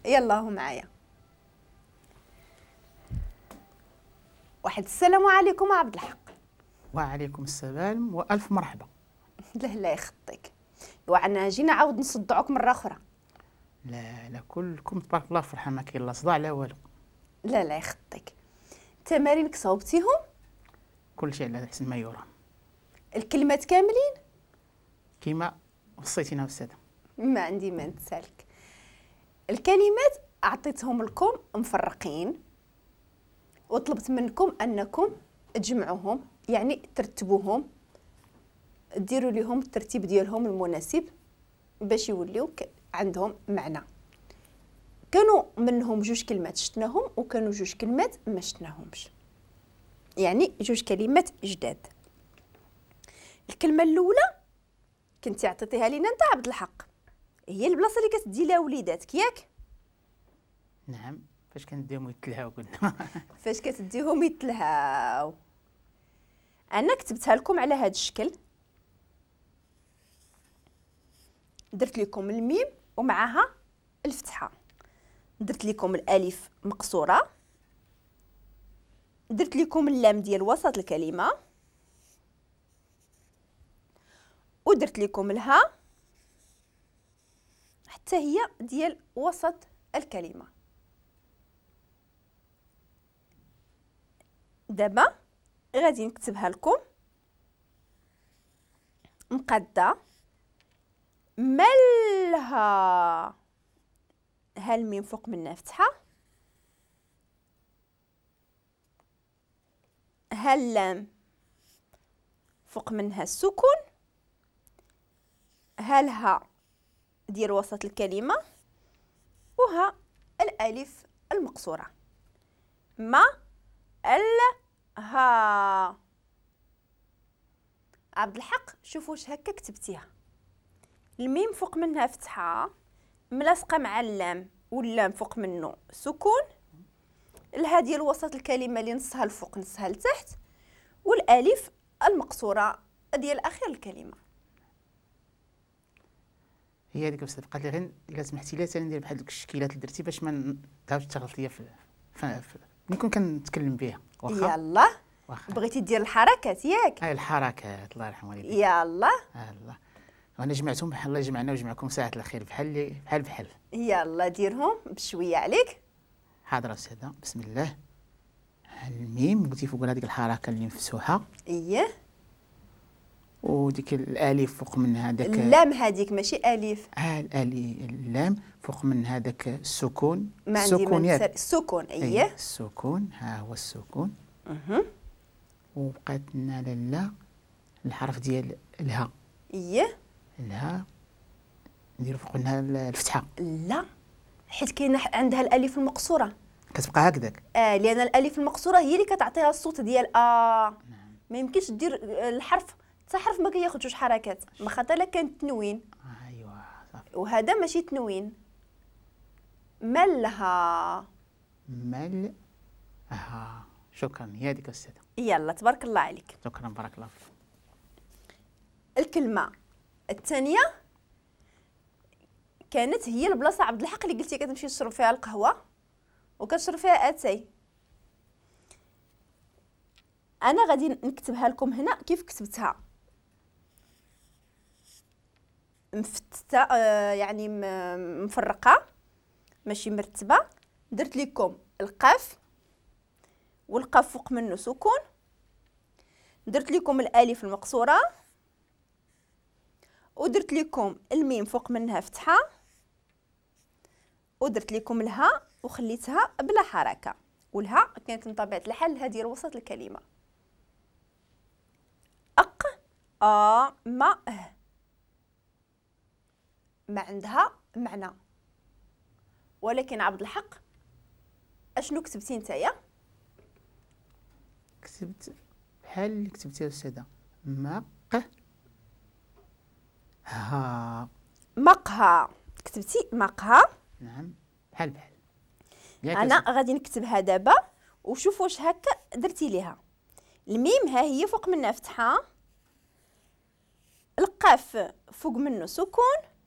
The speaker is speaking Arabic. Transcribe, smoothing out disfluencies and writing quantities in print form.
يلا هو معايا. واحد السلام عليكم عبد الحق. وعليكم السلام والف مرحبا. لا يخطيك، وعنا جينا عاود نصدعوك مره اخرى. لا كلكم تبارك الله فرحه، ما كاين لا صداع لا والو. لا يخطيك. تمارينك صوبتيهم؟ كل شيء على حسن ما يرام. الكلمات كاملين كيما وصيتينا استاذه. ما عندي ما نتسالك. الكلمات اعطيتهم لكم مفرقين وطلبت منكم انكم تجمعوهم، يعني ترتبوهم، ديروا لهم الترتيب ديالهم المناسب باش يوليو عندهم معنى. كانوا منهم جوج كلمات شتناهم وكانوا جوج كلمات ما شتناهمش، يعني جوج كلمات جداد. الكلمه الاولى كنتي عطيتيها لينا انت عبد الحق، هي البلاصه اللي كتدي لها وليداتك ياك؟ نعم، فاش كنديهم يتلهاو قلنا. فاش كتديهم يتلهاو. انا كتبتها لكم على هذا الشكل، درت لكم الميم ومعها الفتحه، درت لكم الالف مقصوره، درت لكم اللام ديال وسط الكلمه، ودرت لكم الهاء حتى هي ديال وسط الكلمه. دابا غادي نكتبها لكم مقاده مالها ها الميم فوق منها فتحه، ها اللام فوق منها السكون، ها الها ديال وسط الكلمه، وها الالف المقصوره. ما الها. عبد الحق شوفوا واش هكا كتبتيها. الميم فوق منها فتحه ملاصقه مع اللام، واللام فوق منه سكون، الها ديال وسط الكلمه اللي نصها الفوق نصها لتحت، والالف المقصوره ديال اخر الكلمه. هي هذيك استاذ بقات لي غير الا سمحتي لي ندير بحال ديك الشكيلات اللي درتي باش ما تعاودش تغلط ليا في نكون كنتكلم بها. واخا يلا واخا بغيتي دير الحركات ياك؟ الحركات الله يرحم والديك. يلا الله، وانا جمعتهم بحال الله يجمعنا ويجمعكم ساعه الخير بحال. يلا ديرهم بشويه عليك. حاضر استاذه. بسم الله. الميم قلتي فوق هذيك الحركه اللي مفتوحه، اييه، وديك الالف فوق من هذاك اللام هذيك ماشي الف. اللام فوق من هذاك السكون. ما عندي السكون ياك؟ السكون اييه. السكون، ها هو السكون. وبقات لنا لاله الحرف ديال الهاء. اييه، الهاء نديرو فوق منها الفتحه. لا حيت كاينه عندها الالف المقصوره. كتبقى هكذاك. لان الالف المقصوره هي اللي كتعطيها الصوت ديال نعم. ما يمكنش دير الحرف حتى حرف ما كياخذ جوج حركات، ما خاطر لا كان تنوين. ايوا صافي. وهذا ماشي تنوين. مالها. شكرا. هي هذيك استاذه. يلا تبارك الله عليك. شكرا بارك الله فيك. الكلمه الثانيه كانت هي البلاصه عبد الحق اللي قلتي كتمشي تشرب فيها القهوه وكتشرب فيها اتاي. انا غادي نكتبها لكم هنا كيف كتبتها مفتته، يعني مفرقه ماشي مرتبه. درت لكم القاف والقاف فوق منه سكون، درت لكم الالف المقصوره، ودرت لكم الميم فوق منها فتحه، ودرت لكم الهاء وخليتها بلا حركه، والهاء كانت من طبيعه الحال هذه ديال وسط الكلمه. ما عندها معنى. ولكن عبد الحق اشنو كتبتي نتايا؟ كتبت بحال اللي كتبتي يا استاذه. مقها. كتبتي مقها. نعم بحال انا غادي نكتبها دابا وشوفوا واش هكا درتي ليها. الميم ها هي فوق منها فتحه، القاف فوق منه سكون،